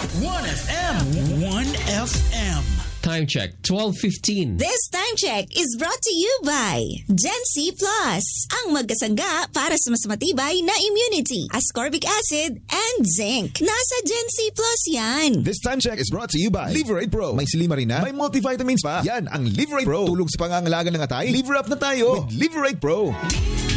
1FM. 1FM. Time check, 12:15. This time check is brought to you by Gen C Plus, ang magkasangga para sa mas matibay na immunity, ascorbic acid, and zinc. Nasa Gen C Plus yan. This time check is brought to you by Liverate Pro. May silimarina, may multivitamins pa. Yan ang Liverate Pro. Tulog sa pangangalaga ng atay. Liver up na tayo with Liverate Pro.